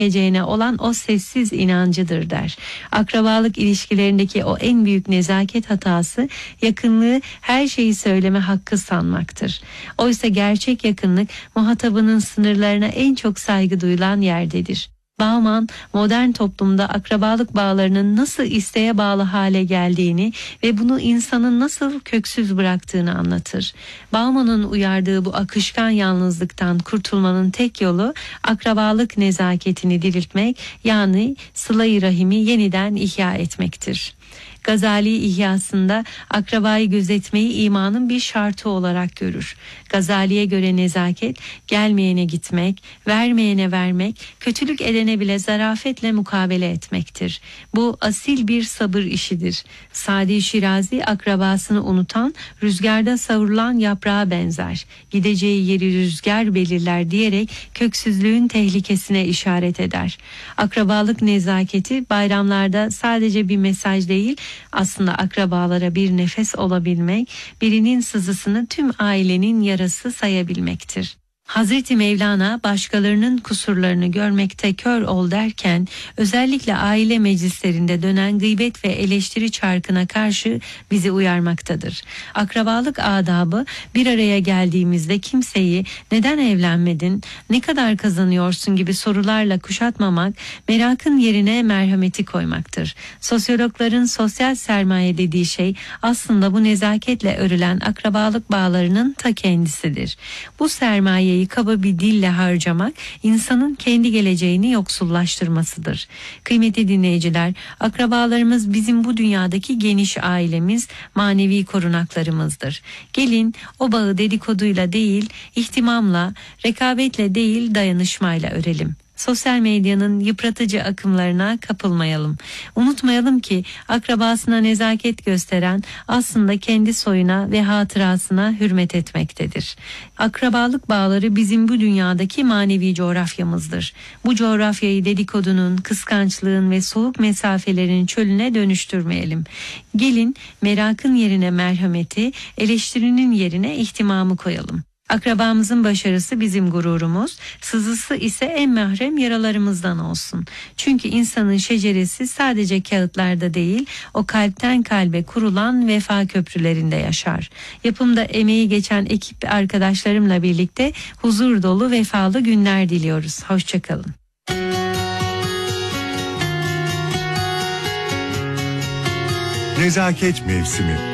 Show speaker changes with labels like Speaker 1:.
Speaker 1: geleceğine olan o sessiz inancıdır der. Akrabalık ilişkilerindeki o en büyük nezaket hatası yakınlığı her şeyi söyleme hakkı sanmaktır. Oysa gerçek yakınlık muhatabının sınırlarına en çok saygı duyulan yerdedir. Bauman, modern toplumda akrabalık bağlarının nasıl isteğe bağlı hale geldiğini ve bunu insanın nasıl köksüz bıraktığını anlatır. Bauman'ın uyardığı bu akışkan yalnızlıktan kurtulmanın tek yolu akrabalık nezaketini diriltmek, yani sıla-i rahimi yeniden ihya etmektir. Gazali İhyasında akrabayı gözetmeyi imanın bir şartı olarak görür. Gazali'ye göre nezaket, gelmeyene gitmek, vermeyene vermek, kötülük edene bile zarafetle mukabele etmektir. Bu asil bir sabır işidir. Sadi Şirazi akrabasını unutan, rüzgarda savrulan yaprağa benzer. Gideceği yeri rüzgar belirler diyerek köksüzlüğün tehlikesine işaret eder. Akrabalık nezaketi bayramlarda sadece bir mesaj değil, aslında akrabalara bir nefes olabilmek, birinin sızısını tüm ailenin yarası sayabilmektir. Hazreti Mevlana başkalarının kusurlarını görmekte kör ol derken özellikle aile meclislerinde dönen gıybet ve eleştiri çarkına karşı bizi uyarmaktadır. Akrabalık adabı bir araya geldiğimizde kimseyi neden evlenmedin, ne kadar kazanıyorsun gibi sorularla kuşatmamak, merakın yerine merhameti koymaktır. Sosyologların sosyal sermaye dediği şey aslında bu nezaketle örülen akrabalık bağlarının ta kendisidir. Bu sermayeyi kaba bir dille harcamak insanın kendi geleceğini yoksullaştırmasıdır. Kıymetli dinleyiciler, akrabalarımız bizim bu dünyadaki geniş ailemiz, manevi korunaklarımızdır. Gelin o bağı dedikoduyla değil, ihtimamla, rekabetle değil, dayanışmayla örelim. Sosyal medyanın yıpratıcı akımlarına kapılmayalım. Unutmayalım ki akrabasına nezaket gösteren aslında kendi soyuna ve hatırasına hürmet etmektedir. Akrabalık bağları bizim bu dünyadaki manevi coğrafyamızdır. Bu coğrafyayı dedikodunun, kıskançlığın ve soğuk mesafelerin çölüne dönüştürmeyelim. Gelin merakın yerine merhameti, eleştirinin yerine ihtimamı koyalım. Akrabamızın başarısı bizim gururumuz, sızısı ise en mahrem yaralarımızdan olsun. Çünkü insanın şeceresi sadece kağıtlarda değil, o kalpten kalbe kurulan vefa köprülerinde yaşar. Yapımda emeği geçen ekip arkadaşlarımla birlikte huzur dolu vefalı günler diliyoruz. Hoşçakalın.
Speaker 2: Nezaket mevsimi.